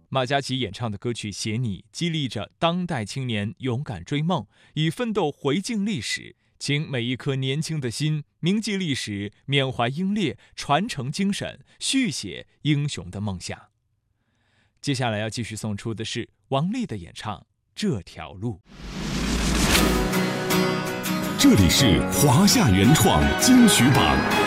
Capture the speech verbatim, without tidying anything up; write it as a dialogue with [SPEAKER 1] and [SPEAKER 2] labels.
[SPEAKER 1] 马嘉祺演唱的歌曲《写你》激励着当代青年勇敢追梦，以奋斗回敬历史，请每一颗年轻的心铭记历史，缅怀英烈，传承精神，续写英雄的梦想。接下来要继续送出的是王丽的演唱《这条路》。
[SPEAKER 2] 这里是华夏原创金曲榜。